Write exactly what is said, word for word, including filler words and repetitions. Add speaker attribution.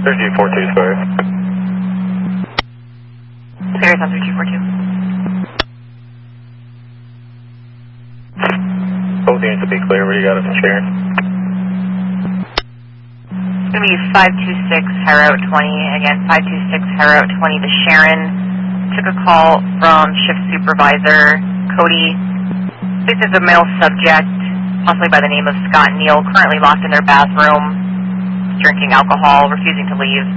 Speaker 1: three two four two, sorry.
Speaker 2: Sirius on three two four two.
Speaker 1: Both units will be clear. What do you got up in Sharon?
Speaker 2: It's going to be five two six Hero twenty. Again, five two six Hero twenty to Sharon. Took a call from shift supervisor Cody. This is a male subject, possibly by the name of Scott Neal, currently locked in their bathroom, drinking alcohol, refusing to leave.